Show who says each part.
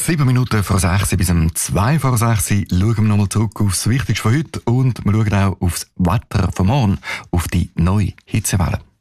Speaker 1: 7 Minuten vor 6 bis um 2 vor 6 schauen wir nochmal zurück aufs Wichtigste von heute und wir schauen auch aufs Wetter von morgen, auf die neue Hitzewelle.